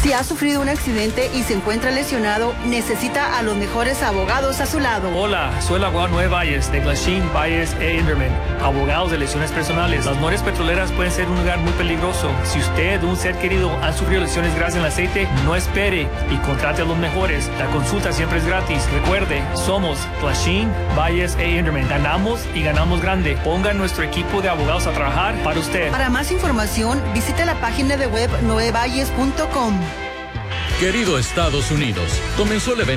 Si ha sufrido un accidente y se encuentra lesionado, necesita a los mejores abogados a su lado. Hola, soy el abogado Noé Valles de Glasheen, Valles e Inderman, abogados de lesiones personales. Las nories petroleras pueden ser un lugar muy peligroso. Si usted o un ser querido han sufrido lesiones graves en el aceite, no espere y contrate a los mejores. La consulta siempre es gratis. Recuerde, somos Glasheen, Valles e Inderman. Ganamos y ganamos grande. Ponga nuestro equipo de abogados a trabajar para usted. Para más información, visite la página de web noevalles.com. Querido Estados Unidos, comenzó el evento